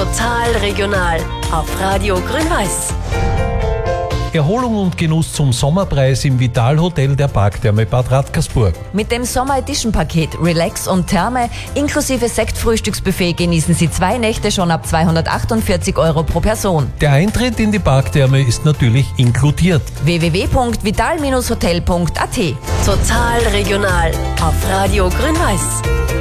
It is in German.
Total regional auf Radio Grün-Weiß. Erholung und Genuss zum Sommerpreis im Vital-Hotel der Parktherme Bad Radkersburg. Mit dem Sommer-Edition-Paket Relax und Therme inklusive Sektfrühstücksbuffet genießen Sie 2 Nächte schon ab 248 € pro Person. Der Eintritt in die Parktherme ist natürlich inkludiert. www.vital-hotel.at Total regional auf Radio Grün-Weiß.